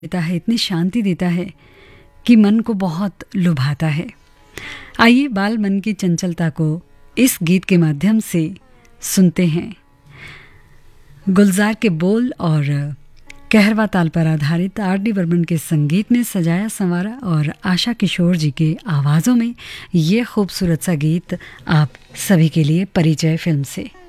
देता है, इतनी शांति देता है कि मन को बहुत लुभाता है। आइए बाल मन की चंचलता को इस गीत के माध्यम से सुनते हैं। गुलजार के बोल और कहरवा ताल पर आधारित आर.डी. बर्मन के संगीत ने सजाया संवारा और आशा किशोर जी के आवाज़ों में ये खूबसूरत सा गीत आप सभी के लिए परिचय फिल्म से।